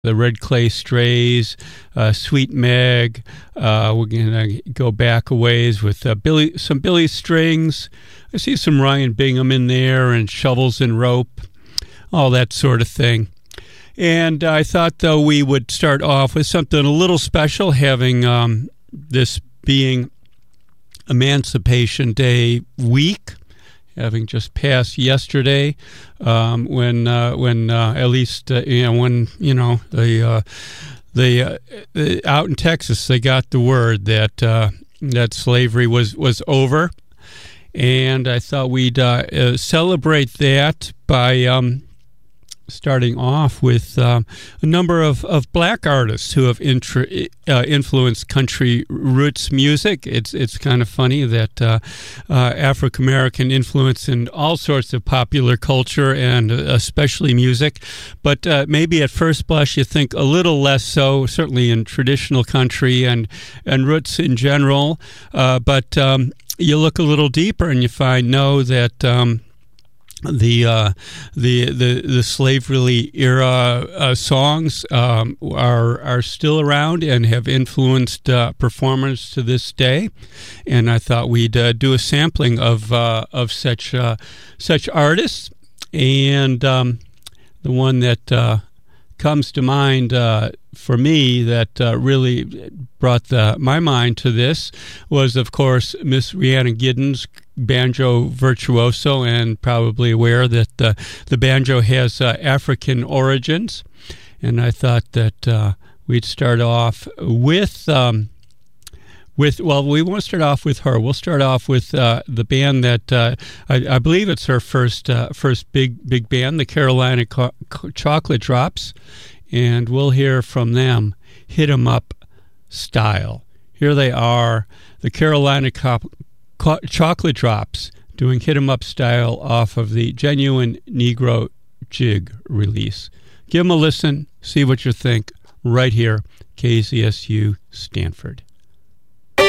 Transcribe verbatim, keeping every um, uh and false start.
the Red Clay Strays, uh, Sweet Meg. Uh, we're going to go back a ways with uh, Billy, some Billy Strings. I see some Ryan Bingham in there, and Shovels and Rope, all that sort of thing. And I thought, though, we would start off with something a little special, having um, this being Emancipation Day week, having just passed yesterday, um, when uh, when uh, at least uh, you know when you know the uh, the uh, out in Texas they got the word that uh, that slavery was was over, and I thought we'd uh, uh, celebrate that by um, starting off with uh, a number of, of black artists who have intra- uh, influenced country roots music. It's it's kind of funny that uh, uh, African-American influence in all sorts of popular culture and especially music, but uh, maybe at first blush you think a little less so, certainly in traditional country and, and roots in general, uh, but um, you look a little deeper and you find, no, that... Um, The uh, the the the slavery era uh, songs um, are are still around and have influenced uh, performers to this day, and I thought we'd uh, do a sampling of uh, of such uh, such artists, and um, the one that uh, comes to mind uh, for me that uh, really brought the, my mind to this was, of course, Miss Rhiannon Giddens, banjo virtuoso, and probably aware that uh, the banjo has uh, African origins. And I thought that uh, we'd start off with, um, with well, we won't start off with her. We'll start off with uh, the band that uh, I, I believe it's her first uh, first big big band, the Carolina Co- Co- Chocolate Drops, and we'll hear from them, Hit 'em Up Style. Here they are, the Carolina Co- Co- Chocolate Drops, doing Hit 'em Up Style off of the Genuine Negro Jig release. Give them a listen, see what you think, right here, K Z S U Stanford.